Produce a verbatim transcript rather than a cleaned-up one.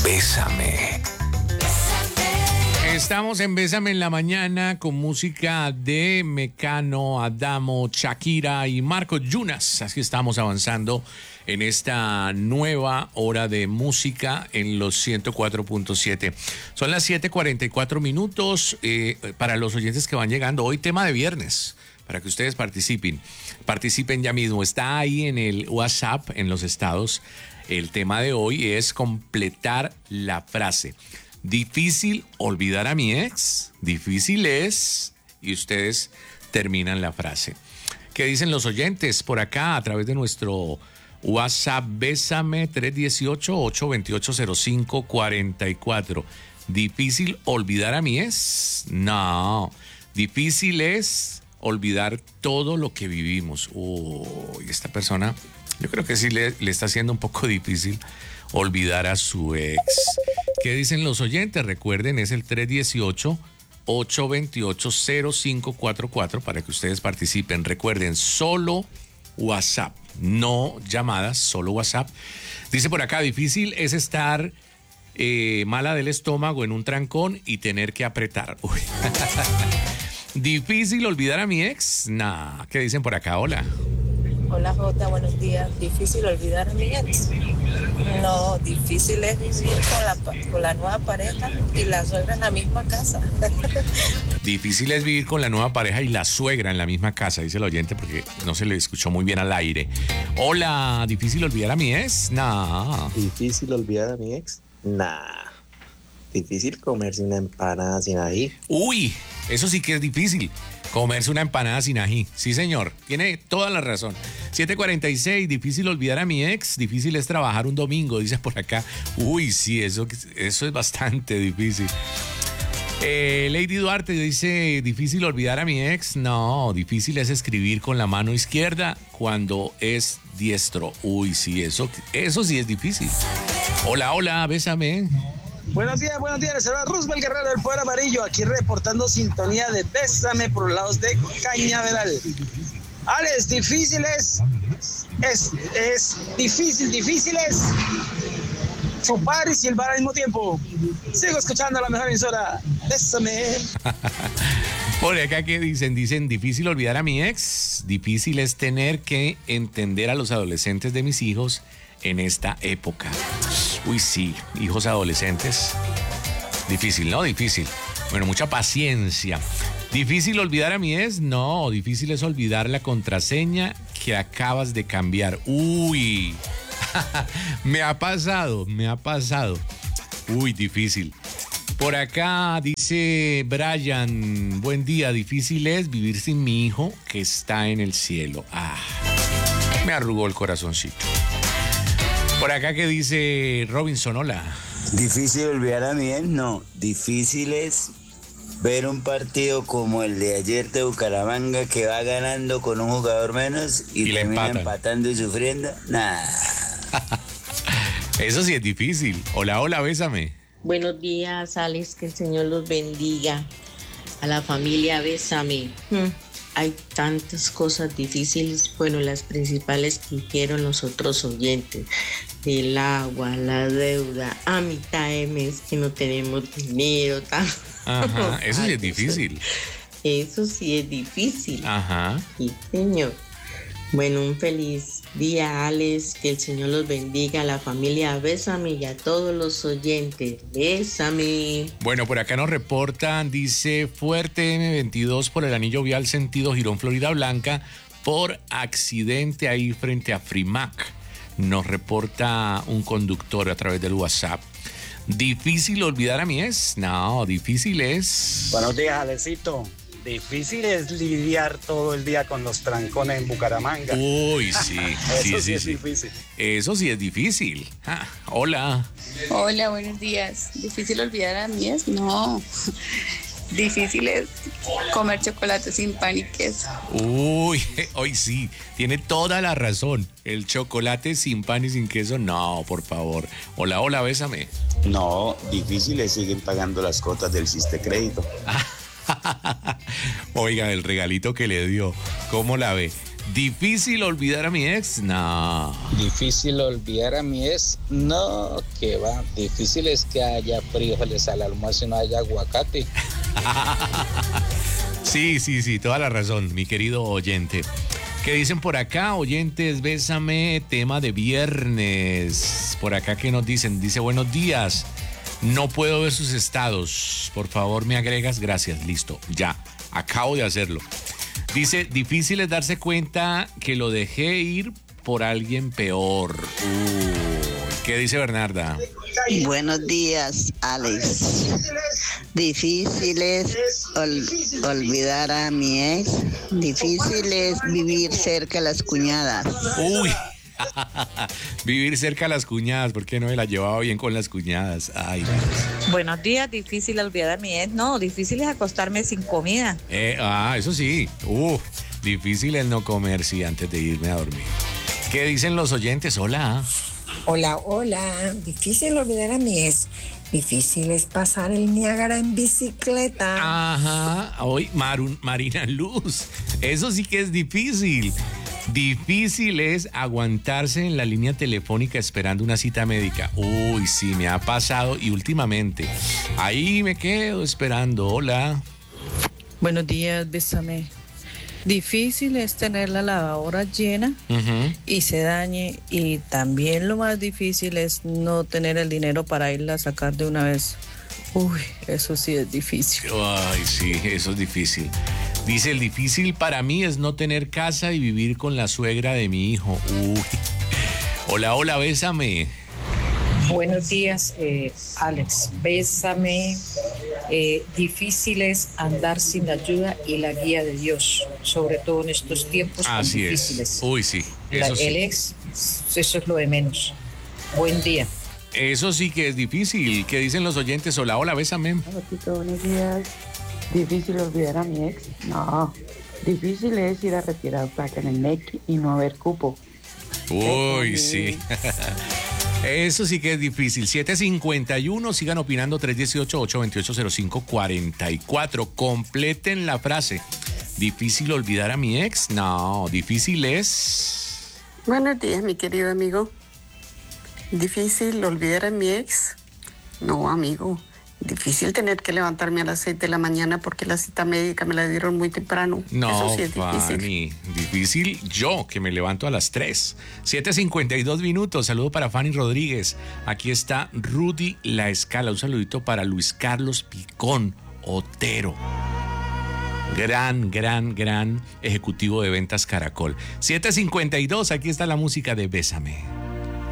Bésame. Estamos en Bésame en la Mañana con música de Mecano, Adamo, Shakira y Marco Yunas. Así estamos avanzando en esta nueva hora de música en los ciento cuatro punto siete. Son las siete cuarenta y cuatro minutos. Eh, para los oyentes que van llegando, hoy tema de viernes, para que ustedes participen. Participen ya mismo. Está ahí en el WhatsApp, en los estados. El tema de hoy es completar la frase. Difícil olvidar a mi ex, difícil es, y ustedes terminan la frase. ¿Qué dicen los oyentes por acá a través de nuestro WhatsApp? Bésame tres uno ocho, ocho dos ocho, cero cinco cuatro cuatro. ¿Difícil olvidar a mi ex? No, difícil es olvidar todo lo que vivimos. Uy, esta persona, yo creo que sí le, le está haciendo un poco difícil olvidar a su ex. ¿Qué dicen los oyentes? Recuerden, es el tres uno ocho, ocho dos ocho, cero cinco cuatro cuatro para que ustedes participen. Recuerden, solo WhatsApp, no llamadas, solo WhatsApp. Dice por acá, difícil es estar eh, mala del estómago en un trancón y tener que apretar. Uy. ¿Difícil olvidar a mi ex? Nah. ¿Qué dicen por acá? Hola. Hola Jota, buenos días. ¿Difícil olvidar a mi ex? No, difícil es vivir con la, con la nueva pareja y la suegra en la misma casa. Difícil es vivir con la nueva pareja y la suegra en la misma casa, dice el oyente, porque no se le escuchó muy bien al aire. Hola, ¿difícil olvidar a mi ex? Nah. ¿Difícil olvidar a mi ex? Nah. Difícil comerse una empanada sin ají. Uy, eso sí que es difícil. Comerse una empanada sin ají. Sí, señor. Tiene toda la razón. siete cuarenta y seis. Difícil olvidar a mi ex. Difícil es trabajar un domingo, dice por acá. Uy, sí, eso, eso es bastante difícil. Eh, Lady Duarte dice, ¿difícil olvidar a mi ex? No, difícil es escribir con la mano izquierda cuando es diestro. Uy, sí, eso, eso sí es difícil. Hola, hola, bésame. Buenos días, buenos días, les saluda Roosevelt Guerrero del Poder Amarillo, aquí reportando sintonía de Bésame por los lados de Cañaveral. Alex, difícil es, es, es difícil, difícil es chupar y silbar al mismo tiempo. Sigo escuchando la mejor emisora, Bésame. Por acá, ¿qué dicen? Dicen, difícil olvidar a mi ex, difícil es tener que entender a los adolescentes de mis hijos en esta época. Uy, sí, hijos adolescentes. Difícil, ¿no? Difícil. Bueno, mucha paciencia. ¿Difícil olvidar a mi ex? No, difícil es olvidar la contraseña que acabas de cambiar. Uy, me ha pasado, me ha pasado. Uy, difícil. Por acá dice Brian, buen día, difícil es vivir sin mi hijo que está en el cielo. Ah, me arrugó el corazoncito. Por acá que dice Robinson, hola. Difícil olvidar a mi ex, no. Difícil es ver un partido como el de ayer de Bucaramanga que va ganando con un jugador menos y, y termina empatando y sufriendo. Nah. Eso sí es difícil. Hola, hola, bésame. Buenos días, Alex, que el Señor los bendiga. A la familia, bésame. Hmm. Hay tantas cosas difíciles, bueno, las principales que dijeron los otros oyentes, el agua, la deuda, a mitad de mes que no tenemos dinero. Tan... Ajá, eso sí es difícil. Eso sí es difícil. Ajá. Sí, señor. Bueno, un feliz día, Alex, que el Señor los bendiga, a la familia, bésame, y a todos los oyentes, bésame. Bueno, por acá nos reportan, dice, fuerte eme veintidós por el anillo vial sentido Girón, Florida Blanca, por accidente ahí frente a Frimac. Nos reporta un conductor a través del WhatsApp. ¿Difícil olvidar a mi ex? No, difícil es... Buenos días, Alexito. Difícil es lidiar todo el día con los trancones en Bucaramanga. Uy, sí. Eso sí, sí, sí, es sí. difícil. Eso sí es difícil. Ah, hola. Hola, buenos días. ¿Difícil olvidar a mí? No. Difícil es comer chocolate sin pan y queso. Uy, hoy sí, tiene toda la razón. El chocolate sin pan y sin queso, no, por favor. Hola, hola, bésame. No, difícil es seguir pagando las cuotas del Siste Crédito. Oiga, el regalito que le dio, ¿cómo la ve? ¿Difícil olvidar a mi ex? No. ¿Difícil olvidar a mi ex? No, que va. Difícil es que haya frijoles al almuerzo y no haya aguacate. Sí, sí, sí, toda la razón, mi querido oyente. ¿Qué dicen por acá? Oyentes, bésame, tema de viernes. Por acá, ¿qué nos dicen? Dice, buenos días. No puedo ver sus estados. Por favor, me agregas. Gracias. Listo. Ya. Acabo de hacerlo. Dice, difícil es darse cuenta que lo dejé ir por alguien peor. Uh, ¿qué dice Bernarda? Buenos días, Alex. Difícil es ol- olvidar a mi ex. Difícil es vivir cerca de las cuñadas. Uy. Vivir cerca de las cuñadas, ¿por qué no me la llevaba bien con las cuñadas? Ay, Dios. Buenos días, difícil olvidar a mi ex. No, difícil es acostarme sin comida. Eh, ah, eso sí. Uf, difícil es no comer, sí, antes de irme a dormir. ¿Qué dicen los oyentes? Hola. Hola, hola. Difícil olvidar a mi ex. Difícil es pasar el Niágara en bicicleta. Ajá. Hoy, Marun, Marina Luz. Eso sí que es difícil. Difícil es aguantarse en la línea telefónica esperando una cita médica. Uy, sí, me ha pasado y últimamente. Ahí me quedo esperando. Hola. Buenos días, bésame. Difícil es tener la lavadora llena uh-huh. y se dañe. Y también lo más difícil es no tener el dinero para irla a sacar de una vez. Uy, eso sí es difícil. Ay, sí, eso es difícil. Dice, el difícil para mí es no tener casa y vivir con la suegra de mi hijo. Uy. Hola, hola, bésame. Buenos días, eh, Alex. Bésame. Eh, difícil es andar sin la ayuda y la guía de Dios, sobre todo en estos tiempos tan Así difíciles. Es. Uy, sí. Eso la, sí. El ex, eso es lo de menos. Buen día. Eso sí que es difícil. ¿Qué dicen los oyentes? Hola, hola, bésame. Hola, chicos, buenos días. ¿Difícil olvidar a mi ex? No. Difícil es ir a retirar plata en el M E C y no haber cupo. Uy, sí. Eso sí que es difícil. siete cincuenta y uno, sigan opinando. Tres uno ocho, ocho dos ocho, cero cinco cuatro cuatro. Completen la frase. ¿Difícil olvidar a mi ex? No, difícil es... Buenos días, mi querido amigo. ¿Difícil olvidar a mi ex? No, amigo. Difícil tener que levantarme a las seis de la mañana porque la cita médica me la dieron muy temprano. No, eso sí es difícil. Fanny, difícil yo, que me levanto a las tres. siete cincuenta y dos minutos. Saludo para Fanny Rodríguez. Aquí está Rudy La Escala. Un saludito para Luis Carlos Picón Otero. Gran, gran, gran ejecutivo de ventas Caracol. siete cincuenta y dos, aquí está la música de Bésame.